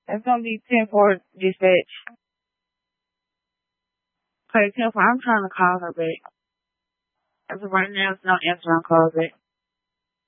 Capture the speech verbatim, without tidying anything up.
It's gonna be ten four dispatch. Okay, ten four. I'm trying to call her back. As of right now, it's not answering calls back.